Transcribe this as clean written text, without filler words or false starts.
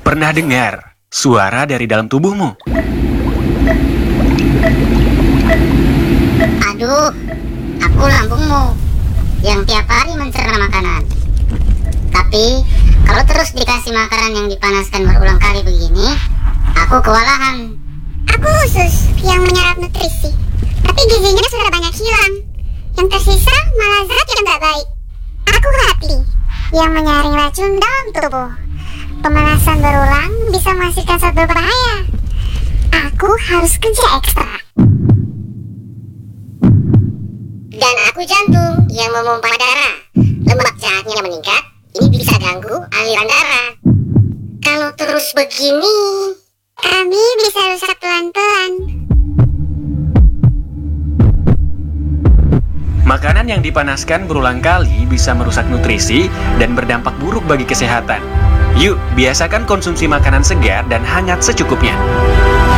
Pernah dengar suara dari dalam tubuhmu? Aduh, aku lambungmu yang tiap hari mencerna makanan. Tapi kalau terus dikasih makanan yang dipanaskan berulang kali begini, aku kewalahan. Aku usus yang menyerap nutrisi, tapi gizinya sudah banyak hilang. Yang tersisa malah zat yang tidak baik. Aku hati yang menyaring racun dalam tubuh. Pemanasan berulang bisa menghasilkan zat berbahaya. Aku harus kerja ekstra. Dan aku jantung yang memompa darah. Lemak jahatnya meningkat, ini bisa ganggu aliran darah. Kalau terus begini, Kami bisa rusak pelan-pelan. Makanan yang dipanaskan berulang kali bisa merusak nutrisi dan berdampak buruk bagi kesehatan. Yuk, biasakan konsumsi makanan segar dan hangat secukupnya.